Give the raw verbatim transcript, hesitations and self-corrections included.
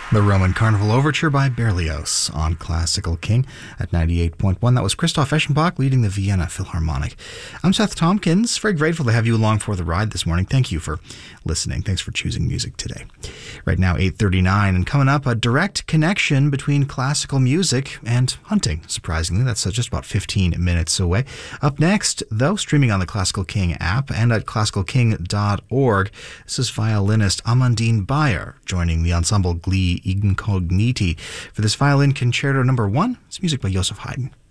The Roman Carnival Overture by Berlioz on Classical King at ninety-eight point one. That was Christoph Eschenbach leading the Vienna Philharmonic. I'm Seth Tompkins. Very grateful to have you along for the ride this morning. Thank you for listening. Thanks for choosing music today. Right now, eight thirty-nine, and coming up, a direct connection between classical music and hunting. Surprisingly, that's uh, just about fifteen minutes away. Up next, though, streaming on the Classical King app and at classical king dot org, this is violinist Amandine Bayer joining the ensemble Glee Incogniti for this violin concerto number one. It's music by Joseph Haydn.